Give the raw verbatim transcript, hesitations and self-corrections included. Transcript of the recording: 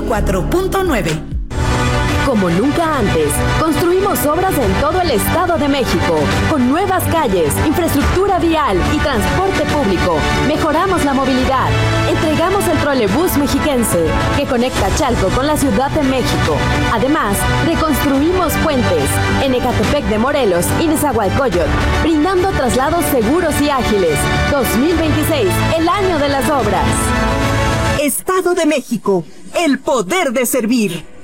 cuatro punto nueve. Como nunca antes, construimos obras en todo el Estado de México, con nuevas calles, infraestructura vial y transporte público. Mejoramos la movilidad. Entregamos el trolebús mexiquense, que conecta Chalco con la Ciudad de México. Además, reconstruimos puentes en Ecatepec de Morelos y Nezahualcóyotl, brindando traslados seguros y ágiles. dos mil veintiséis, el año de las obras. Estado de México, el poder de servir.